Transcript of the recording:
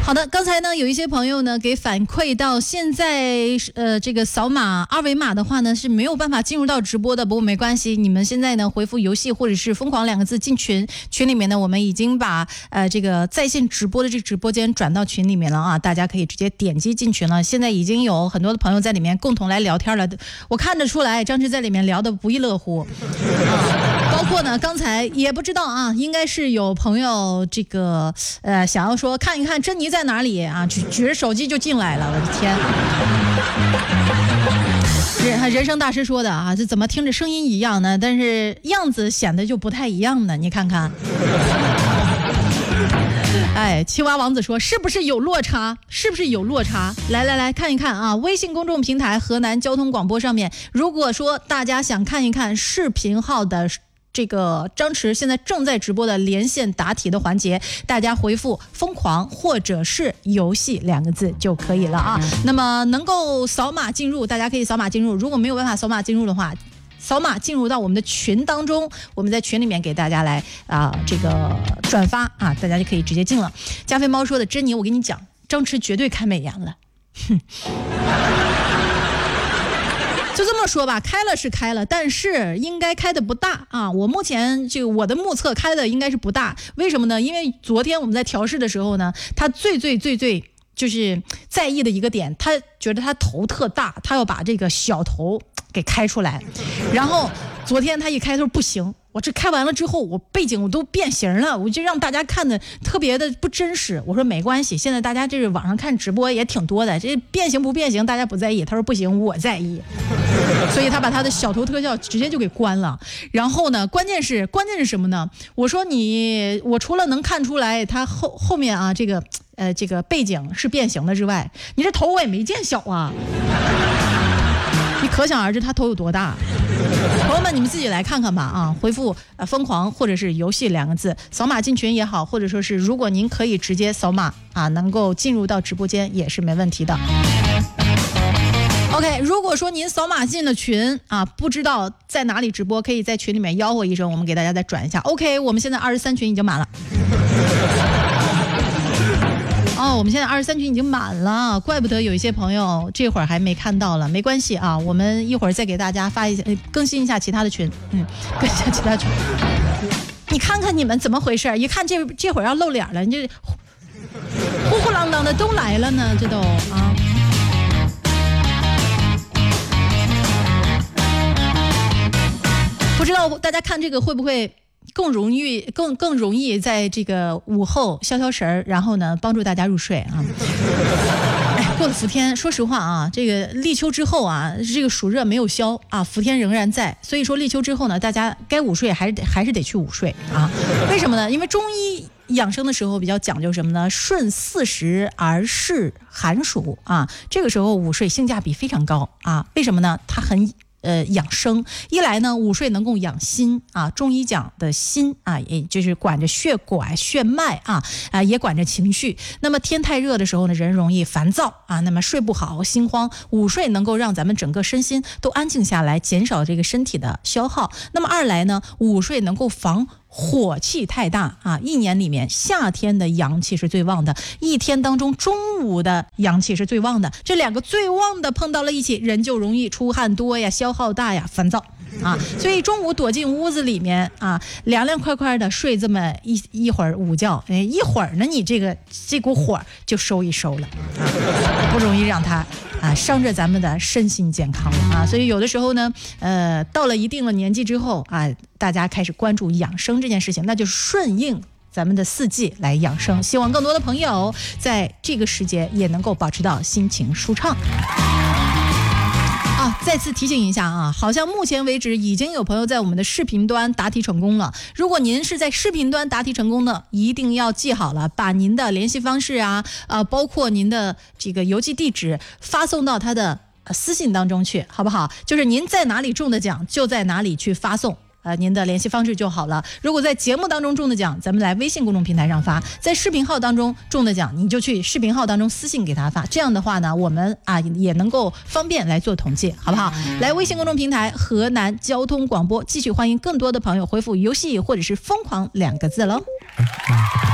好的，刚才呢有一些朋友呢给反馈到现在这个扫码二维码的话呢是没有办法进入到直播的，不过没关系，你们现在呢回复游戏或者是疯狂2个字进群里面呢，我们已经把这个在线直播的这个直播间转到群里面了啊，大家可以直接点击进群了。现在已经有很多的朋友在里面共同来聊天了，我看得出来张弛在里面聊得不亦乐乎包括呢刚才也不知道啊，应该是有朋友这个想要说看一看珍妮在哪里啊，举着手机就进来了，我的天！人生大师说的啊，这怎么听着声音一样呢？但是样子显得就不太一样呢，你看看。哎，青蛙王子说是不是有落差？是不是有落差？来看一看啊！微信公众平台河南交通广播上面，如果说大家想看一看视频号的这个张弛现在正在直播的连线答题的环节，大家回复疯狂或者是游戏2个字就可以了啊。那么能够扫码进入，大家可以扫码进入，如果没有办法扫码进入的话，扫码进入到我们的群当中，我们在群里面给大家来这个转发啊，大家就可以直接进了。加菲猫说的珍妮，我跟你讲，张弛绝对开美颜了，就这么说吧，开了是开了，但是应该开的不大啊。我目前就我的目测开的应该是不大，为什么呢？因为昨天我们在调试的时候呢，他最就是在意的一个点，他觉得他头特大，他要把这个小头给开出来。然后昨天他一开头不行，我这开完了之后，我背景我都变形了，我就让大家看的特别的不真实。我说没关系，现在大家这个网上看直播也挺多的，这变形不变形大家不在意。他说不行，我在意。所以他把他的小头特效直接就给关了。然后呢，关键是什么呢？我说我除了能看出来他后面啊这个背景是变形的之外，你这头我也没见小啊。你可想而知他头有多大。朋友们，你们自己来看看吧啊！回复疯狂或者是游戏2个字，扫码进群也好，或者说是如果您可以直接扫码啊，能够进入到直播间也是没问题的。OK， 如果说您扫码进了群啊，不知道在哪里直播，可以在群里面吆喝一声，我们给大家再转一下。OK， 我们现在23群已经满了。我们现在23群已经满了，怪不得有一些朋友这会儿还没看到了，没关系啊，我们一会儿再给大家发一下，更新一下其他的群，更新一下其他群。你看看你们怎么回事？一看这会儿要露脸了，你这呼呼啷当的都来了呢，这都啊。不知道大家看这个会不会更容易在这个午后消神，然后呢帮助大家入睡啊。过了伏天，说实话啊，这个立秋之后啊，这个暑热没有消啊，伏天仍然在，所以说立秋之后呢，大家该午睡还是得去午睡啊。为什么呢？因为中医养生的时候比较讲究什么呢？顺40而适寒暑啊，这个时候午睡性价比非常高啊。为什么呢？它很养生，一来呢午睡能够养心啊，中医讲的心啊，也就是管着血管血脉啊，也管着情绪。那么天太热的时候呢，人容易烦躁啊，那么睡不好心慌，午睡能够让咱们整个身心都安静下来，减少这个身体的消耗。那么二来呢，午睡能够防火气太大啊，一年里面夏天的阳气是最旺的，一天当中中午的阳气是最旺的，这2个最旺的碰到了一起，人就容易出汗多呀，消耗大呀，烦躁啊。所以中午躲进屋子里面啊，凉凉快快的睡这么一会儿午觉，一会儿呢你这股火就收一收了啊，不容易让它伤着咱们的身心健康了啊。所以有的时候呢到了一定的年纪之后啊，大家开始关注养生这件事情，那就是顺应咱们的4季来养生。希望更多的朋友在这个时节也能够保持到心情舒畅再次提醒一下啊，好像目前为止已经有朋友在我们的视频端答题成功了。如果您是在视频端答题成功的，一定要记好了，把您的联系方式包括您的这个邮寄地址发送到他的私信当中去，好不好？就是您在哪里中的奖，就在哪里去发送您的联系方式就好了。如果在节目当中中的奖，咱们来微信公众平台上发；在视频号当中中的奖，你就去视频号当中私信给他发。这样的话呢，我们也能够方便来做统计，好不好？来微信公众平台河南交通广播，继续欢迎更多的朋友回复游戏或者是疯狂2个字喽。